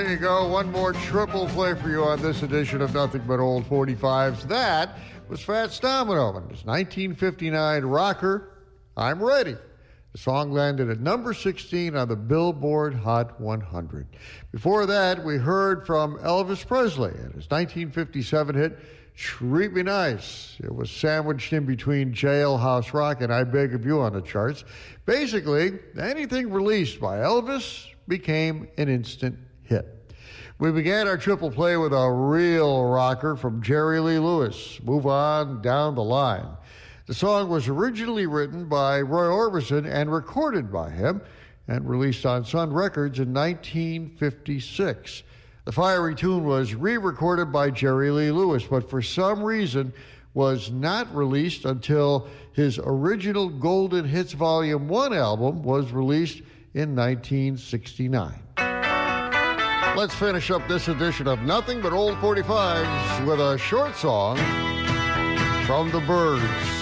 There you go. One more triple play for you on this edition of Nothing But Old 45s. That was Fats Domino and his 1959 rocker, I'm Ready. The song landed at number 16 on the Billboard Hot 100. Before that, we heard from Elvis Presley and his 1957 hit, Treat Me Nice. It was sandwiched in between Jailhouse Rock and I Beg of You on the charts. Basically, anything released by Elvis became an instant hit. We began our triple play with a real rocker from Jerry Lee Lewis, Move On Down the Line. The song was originally written by Roy Orbison and recorded by him and released on Sun Records in 1956. The fiery tune was re-recorded by Jerry Lee Lewis, but for some reason was not released until his original Golden Hits Volume 1 album was released in 1969. Let's finish up this edition of Nothing But Old 45s with a short song from the Byrds.